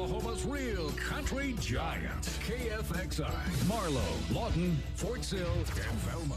Oklahoma's real country giants. KFXI, Marlow, Lawton, Fort Sill, and Velma.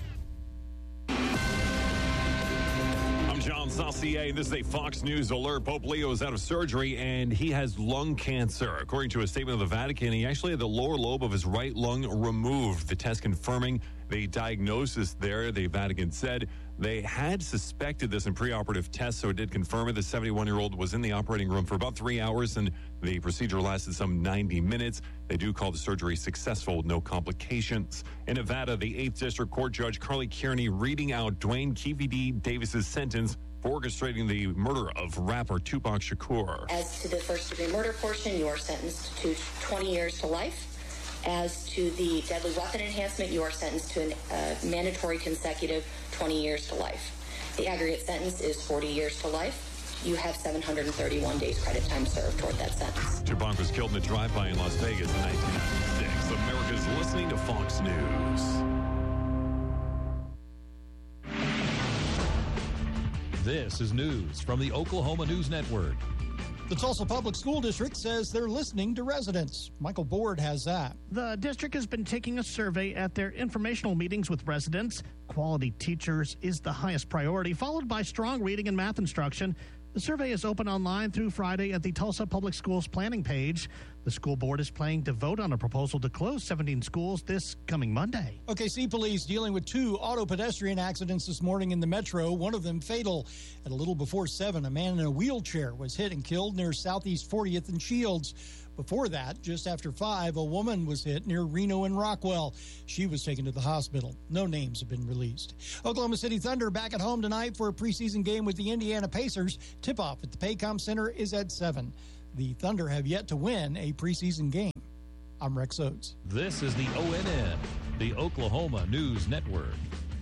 I'm John Saucier. This is a Fox News alert. Pope Leo is out of surgery, and he has lung cancer. According to a statement of the Vatican, he actually had the lower lobe of his right lung removed. The test confirming the diagnosis there, the Vatican said they had suspected this in preoperative tests, so it did confirm it. The 71-year-old was in the operating room for about 3 hours, and the procedure lasted some 90 minutes. They do call the surgery successful with no complications. In Nevada, the 8th District Court Judge Carly Kearney reading out Dwayne KVD Davis's sentence for orchestrating the murder of rapper Tupac Shakur. As to the first-degree murder portion, you are sentenced to 20 years to life. As to the deadly weapon enhancement, you are sentenced to a mandatory consecutive 20 years to life. The aggregate sentence is 40 years to life. You have 731 days credit time served toward that sentence. Tupac was killed in a drive-by in Las Vegas in 1996. America's listening to Fox News. This is news from the Oklahoma News Network. The Tulsa Public School District says they're listening to residents. Michael Board has that. The district has been taking a survey at their informational meetings with residents. Quality teachers is the highest priority, followed by strong reading and math instruction. The survey is open online through Friday at the Tulsa Public Schools planning page. The school board is planning to vote on a proposal to close 17 schools this coming Monday. OKC police dealing with 2 auto pedestrian accidents this morning in the metro, one of them fatal. At a little before 7, a man in a wheelchair was hit and killed near Southeast 40th and Shields. Before that, just after 5, a woman was hit near Reno and Rockwell. She was taken to the hospital. No names have been released. Oklahoma City Thunder back at home tonight for a preseason game with the Indiana Pacers. Tip-off at the Paycom Center is at 7. The Thunder have yet to win a preseason game. I'm Rex Oates. This is the ONN, the Oklahoma News Network.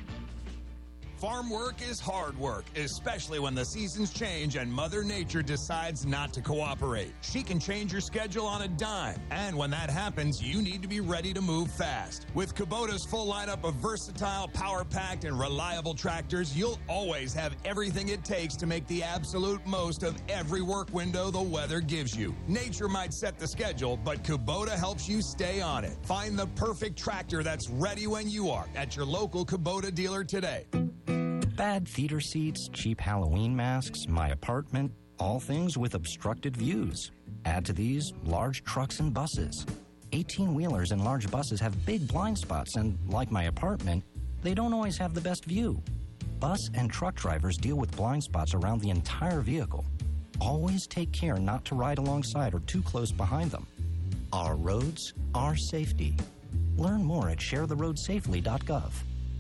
Farm work is hard work, especially when the seasons change and Mother Nature decides not to cooperate. She can change your schedule on a dime, and when that happens, you need to be ready to move fast. With Kubota's full lineup of versatile, power-packed, and reliable tractors, you'll always have everything it takes to make the absolute most of every work window the weather gives you. Nature might set the schedule, but Kubota helps you stay on it. Find the perfect tractor that's ready when you are at your local Kubota dealer today. Bad theater seats, cheap Halloween masks, my apartment, all things with obstructed views. Add to these large trucks and buses. 18-wheelers and large buses have big blind spots, and like my apartment, they don't always have the best view. Bus and truck drivers deal with blind spots around the entire vehicle. Always take care not to ride alongside or too close behind them. Our roads, our safety. Learn more at sharetheroadsafely.gov.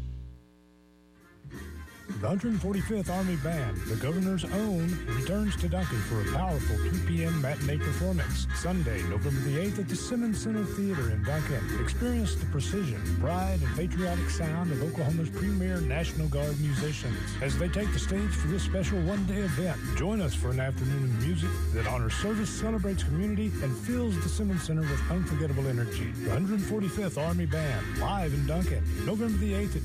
The 145th Army Band, the Governor's Own, returns to Duncan for a powerful 2 p.m. matinee performance. Sunday, November the 8th at the Simmons Center Theater in Duncan. Experience the precision, pride, and patriotic sound of Oklahoma's premier National Guard musicians as they take the stage for this special one-day event. Join us for an afternoon of music that honors service, celebrates community, and fills the Simmons Center with unforgettable energy. The 145th Army Band, live in Duncan, November the 8th at